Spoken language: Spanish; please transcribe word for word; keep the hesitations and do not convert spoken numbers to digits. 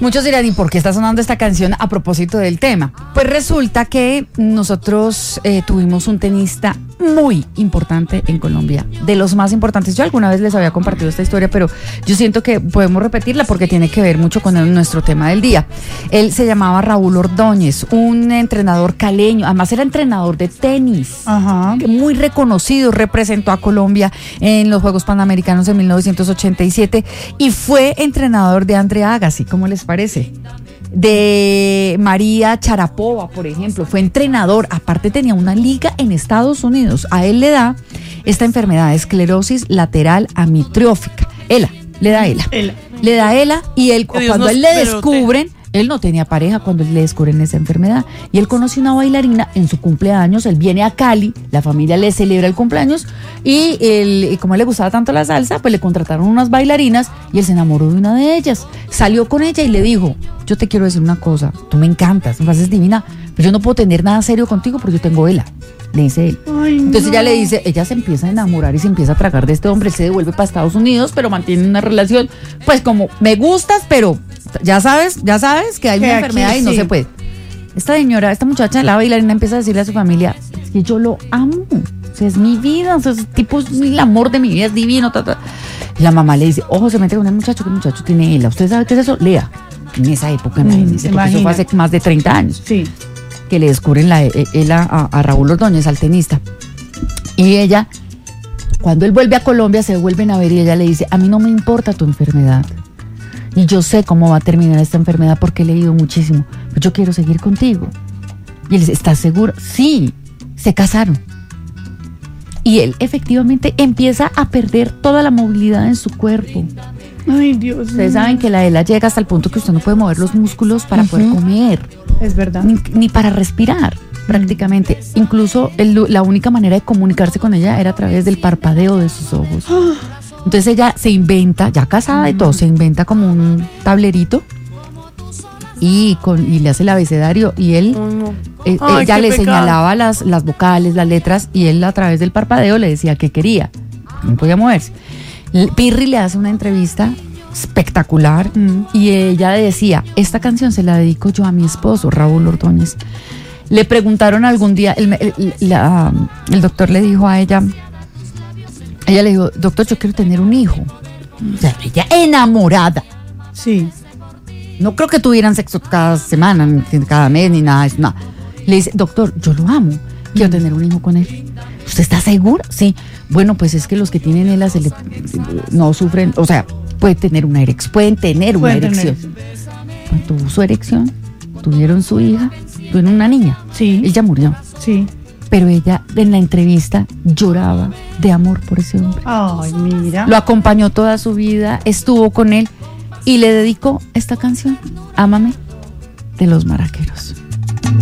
Muchos dirán, ¿y por qué está sonando esta canción a propósito del tema? Pues resulta que nosotros eh, tuvimos un tenista muy importante en Colombia, de los más importantes. Yo alguna vez les había compartido esta historia, pero yo siento que podemos repetirla porque tiene que ver mucho con el, nuestro tema del día. Él se llamaba Raúl Ordóñez, un entrenador caleño, además era entrenador de tenis. Ajá. Muy reconocido, representó a Colombia en los Juegos Panamericanos de mil novecientos ochenta y siete y fue entrenador de Andre Agassi. ¿Cómo les parece? De María Sharapova, por ejemplo, fue entrenador, aparte tenía una liga en Estados Unidos. A él le da esta enfermedad, esclerosis lateral amitriófica. ELA, le da ELA. ELA. Le da ELA y él, cuando nos, él le descubren, te... él no tenía pareja cuando le descubren esa enfermedad. Y él conoce una bailarina en su cumpleaños, él viene a Cali, la familia le celebra el cumpleaños y, él, y como le gustaba tanto la salsa, pues le contrataron unas bailarinas y él se enamoró de una de ellas. Salió con ella y le dijo, yo te quiero decir una cosa, tú me encantas, me haces divina, pero yo no puedo tener nada serio contigo porque yo tengo ELA, le dice él. Ay, entonces no. Ella le dice, ella se empieza a enamorar y se empieza a tragar de este hombre, él se devuelve para Estados Unidos, pero mantiene una relación, pues como, me gustas, pero ya sabes, ya sabes que hay que una aquí, enfermedad y sí. No se puede. Esta señora, esta muchacha, la bailarina, empieza a decirle a su familia, es que yo lo amo, o sea, es mi vida, o sea, ese tipo es el amor de mi vida, es divino, ta, ta. La mamá le dice, ojo, se mete con el muchacho, que el muchacho tiene ELA, ¿usted sabe qué es eso? Lea. En esa época, imagínense, porque eso fue hace más de treinta años. Sí. Que le descubren la ELA a, a Raúl Ordóñez, al tenista. Y ella, cuando él vuelve a Colombia, se vuelven a ver y ella le dice, a mí no me importa tu enfermedad. Y yo sé cómo va a terminar esta enfermedad porque he leído muchísimo. Pero yo quiero seguir contigo. Y él dice, ¿estás seguro? Sí, se casaron. Y él efectivamente empieza a perder toda la movilidad en su cuerpo. Ay, Dios. Ustedes mío. Saben que la ELA llega hasta el punto que usted no puede mover los músculos para uh-huh. poder comer. Es verdad. Ni, ni para respirar, prácticamente. Incluso el, la única manera de comunicarse con ella era a través del parpadeo de sus ojos. Entonces ella se inventa, ya casada y todo, se inventa como un tablerito y, con, y le hace el abecedario y él, uh-huh. eh, Ay, ella le pecado. señalaba las, las vocales, las letras y él a través del parpadeo le decía qué quería. No podía moverse. Pirri le hace una entrevista espectacular mm. y ella decía, esta canción se la dedico yo a mi esposo, Raúl Ordóñez. Le preguntaron algún día, el, el, la, el doctor le dijo a ella, ella le dijo, doctor, yo quiero tener un hijo. O sea, ella enamorada. Sí. No creo que tuvieran sexo cada semana, cada mes, ni nada. nada. Le dice, doctor, yo lo amo, quiero mm. tener un hijo con él. ¿Usted está segura? Sí. Bueno, pues es que los que tienen ELA se le, no sufren, o sea, puede tener una erección, pueden tener una pueden erección. Tener. Cuando tuvo su erección, tuvieron su hija, tuvieron una niña. Sí. Ella murió. Sí. Pero ella en la entrevista lloraba de amor por ese hombre. Ay, mira. Lo acompañó toda su vida, estuvo con él y le dedicó esta canción, Ámame, de Los Maraqueros.